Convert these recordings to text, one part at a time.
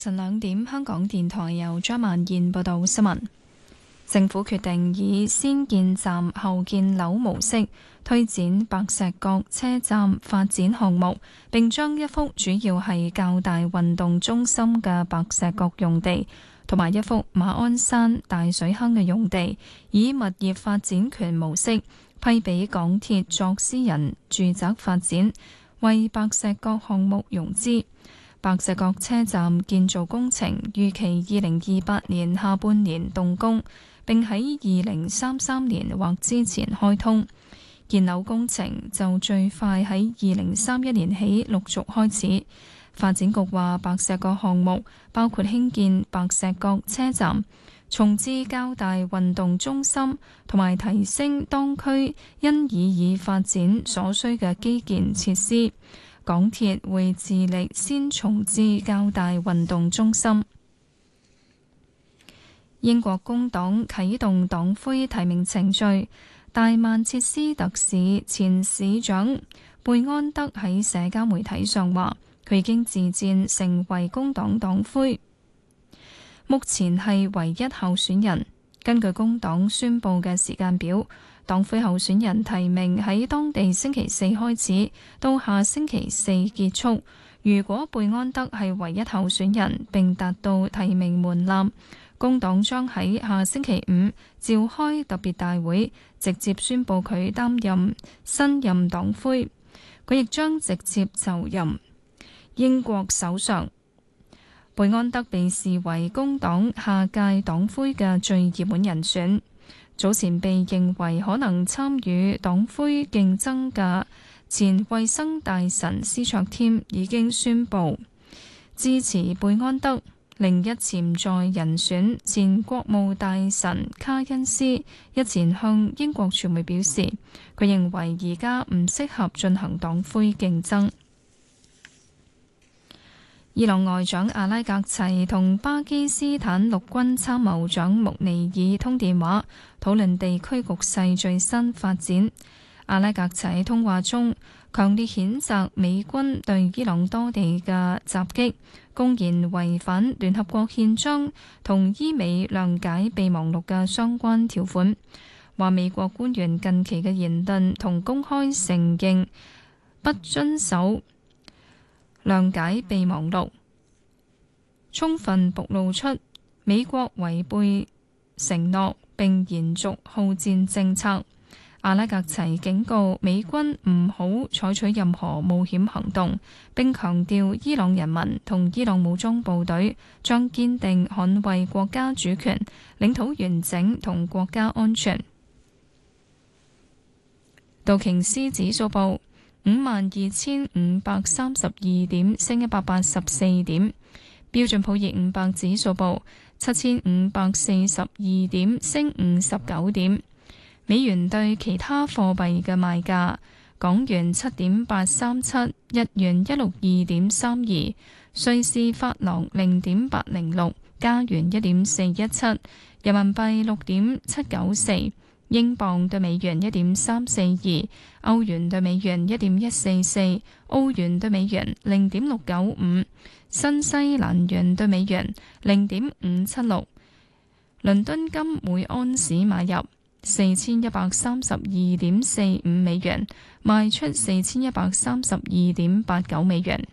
晨2點，香港電台由張曼燕報道新聞。政府決定以先建站後建樓模式推展白石角車站發展項目，並將一幅主要係較大運動中心嘅白石角用地，同埋一幅馬鞍山大水坑嘅用地，以物業發展權模式批俾港鐵作私人住宅發展，為白石角項目融資。白石角車站建造工程預期2028年下半年動工，並喺2033年或之前開通。建樓工程就最快喺2031年起陸續開始。發展局話，白石角項目包括興建白石角車站、重置較大運動中心，同埋提升當區因以發展所需嘅基建設施。港鐵會致力先重置較大運動中心。英國工黨啟動黨魁提名程序，大曼徹斯特市前市長貝安德喺社交媒體上話，佢已經自薦成為工黨黨魁，目前係唯一候選人。根據工黨宣布嘅時間表，黨魁候選人提名喺當地星期4開始，到下星期4結束。如果貝安德係唯一候選人並達到提名門檻，工黨將喺下星期5召開特別大會，直接宣布佢擔任新任黨魁。佢亦將直接就任英國首相。貝安德被視為工黨下屆黨魁嘅最熱門人選。早前被認為可能參與黨魁競爭嘅前衛生大臣斯卓添已經宣布支持貝安德。另一潛在人選前國務大臣卡恩斯日前向英國傳媒表示，佢認為而家唔適合進行黨魁競爭。伊朗外長阿拉格齊同巴基斯坦陸軍參謀長穆尼爾通電話，討論地區局勢最新發展。阿拉格齊喺通話中強烈譴責美軍對伊朗多地嘅襲擊，公然違反聯合國憲章同伊美諒解備忘錄嘅相關條款，話美國官員近期嘅言論同公開承認不遵守諒解備忘錄，充分暴露出美國違背承諾並延續好戰政策。阿拉格齊警告美軍唔好採取任何冒險行動，並強調伊朗人民同伊朗武裝部隊將堅定捍衛國家主權、領土完整同國家安全。道瓊斯指數報52,532點，升184點；標準普爾500指數報7,542點，升59點。美元對其他貨幣嘅賣價：港元7.837，日元162.32，瑞士法郎0.806，加元1.417，人民幣6.794。英鎊對美元1.342，歐元對美元1.144，澳元對美元0.695，新西蘭元對美元0.576。倫敦金每安士買入4132.45美元，賣出4132.89美元。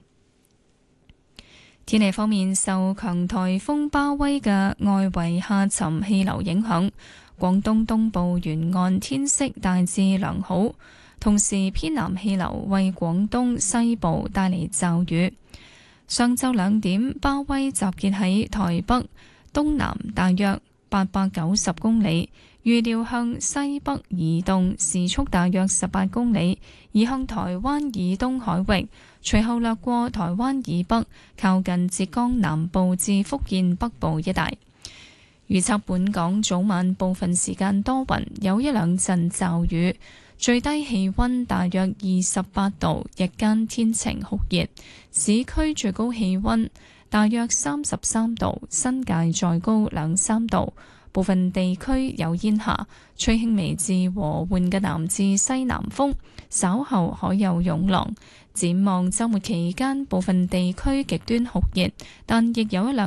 天氣方面，受強颱風巴威嘅外圍下沉氣流影響，廣東東部沿岸天色大致良好，同時偏南氣流為廣東西部帶嚟驟雨。上晝2點，巴威集結喺台北東南大約890公里，預料向西北移動，時速大約18公里，移向台灣以東海域，隨後掠過台灣以北，靠近浙江南部至福建北部一帶。預測本港早晚部分時間多雲，有一兩陣驟雨，最低氣溫大約28度，日間天晴酷熱，市區最高氣溫大約33度，新界再高2-3度。 部分地區有煙霞，吹輕微至和緩嘅南至西南風，稍後可有湧浪。展望週末期間，部分地區極端酷熱，但亦有一兩